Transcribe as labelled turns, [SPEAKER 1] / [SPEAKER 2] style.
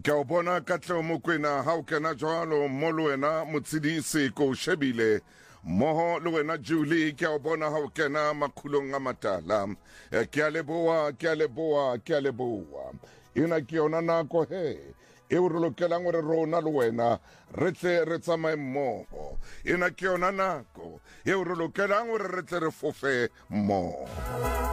[SPEAKER 1] Ke o bona Katlego Mokoena ha o kena jwalo mo le wena motsidisi ko shebile moho le wena Julie ke o bona ha o kena makhulong a matala ke a leboa ina ke yona nako he e o re lokelang gore rona le wena re tle re tsamaye mmogo ina ke yona nako e o re lokelang gore re tle re fofe mmogo.